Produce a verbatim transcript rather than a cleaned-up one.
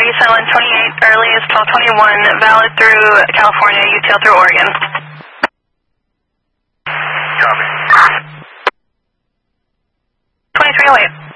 Silent twenty-eight, earliest twelve twenty-one, valid through California, U T L through Oregon. Copy. twenty-three oh eight.